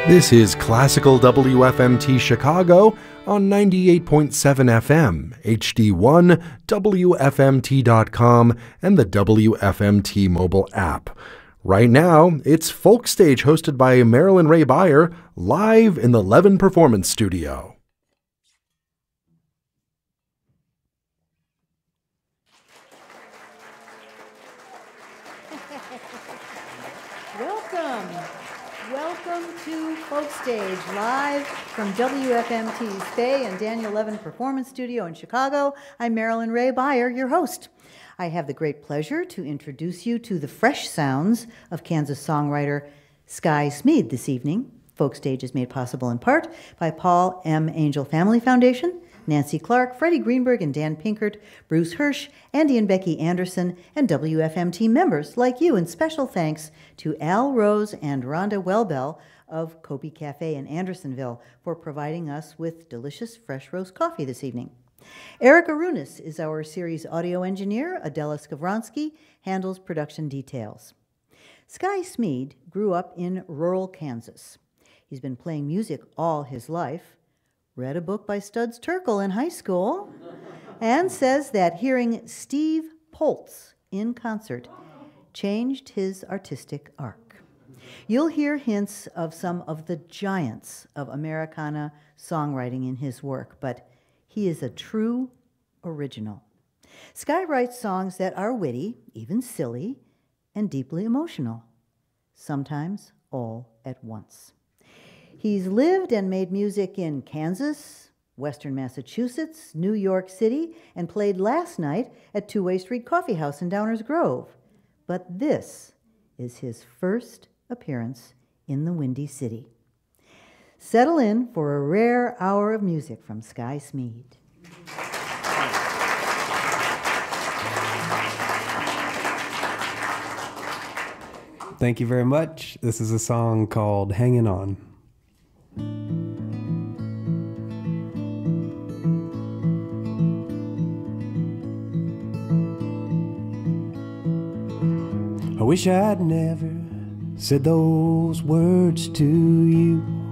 This is Classical WFMT Chicago on 98.7 FM, HD1, WFMT.com, and the WFMT mobile app. Right now, it's Folk Stage hosted by Marilyn Ray Beyer, live in the Levin Performance Studio. Welcome to Folk Stage, live from WFMT's Faye and Daniel Levin Performance Studio in Chicago. I'm Marilyn Ray Beyer, your host. I have the great pleasure to introduce you to the fresh sounds of Kansas songwriter Sky Smead this evening. Folk Stage is made possible in part by Paul M. Angel Family Foundation, Nancy Clark, Freddie Greenberg and Dan Pinkert, Bruce Hirsch, Andy and Becky Anderson, and WFMT members like you. And special thanks to Al Rose and Rhonda Welbell of Kobe Cafe in Andersonville for providing us with delicious fresh roast coffee this evening. Eric Arunas is our series audio engineer. Adela Skavronsky handles production details. Sky Smead grew up in rural Kansas. He's been playing music all his life, read a book by Studs Terkel in high school, and says that hearing Steve Poltz in concert changed his artistic arc. You'll hear hints of some of the giants of Americana songwriting in his work, but he is a true original. Sky writes songs that are witty, even silly, and deeply emotional, sometimes all at once. He's lived and made music in Kansas, Western Massachusetts, New York City, and played last night at Two-Way Street Coffee House in Downers Grove. But this is his first appearance in the Windy City. Settle in for a rare hour of music from Sky Smead. Thank you very much. This is a song called Hangin' On. I wish I'd never said those words to you.